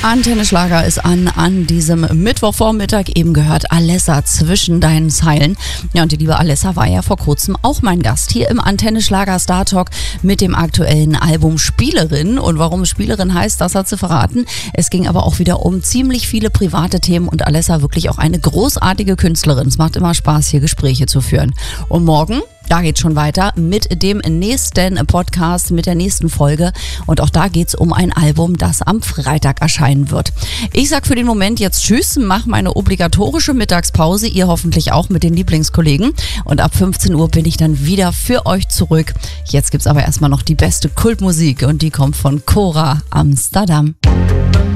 Antenne Schlager ist an diesem Mittwochvormittag. Eben gehört Alessa zwischen deinen Zeilen. Ja, und die liebe Alessa war ja vor kurzem auch mein Gast hier im Antenne Schlager Star Talk mit dem aktuellen Album Spielerin. Und warum es Spielerin heißt, das hat sie verraten. Es ging aber auch wieder um ziemlich viele private Themen und Alessa wirklich auch eine großartige Künstlerin. Es macht immer Spaß, hier Gespräche zu führen. Und morgen, da geht's schon weiter mit dem nächsten Podcast, mit der nächsten Folge. Und auch da geht's um ein Album, das am Freitag erscheinen wird. Ich sag für den Moment jetzt Tschüss, mach meine obligatorische Mittagspause. Ihr hoffentlich auch mit den Lieblingskollegen. Und ab 15 Uhr bin ich dann wieder für euch zurück. Jetzt gibt's aber erstmal noch die beste Kultmusik und die kommt von Cora Amsterdam.